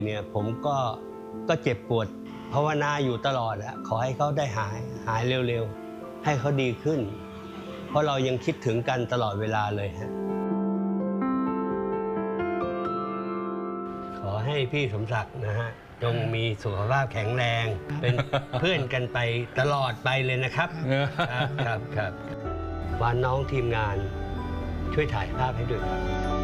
เนี่ยผมก็เจ็บปวดภาวนาอยู่ตลอดอะขอให้เขาได้หายเร็วๆให้เขาดีขึ้นเพราะเรายังคิดถึงกันตลอดเวลาเลยฮะขอให้พี่สมศักดิ์นะฮะจงมีสุขภาพแข็งแรงเป็นเพื่อนกันไปตลอดไปเลยนะครับครับวานน้องทีมงานช่วยถ่ายภาพให้ด้วยครับ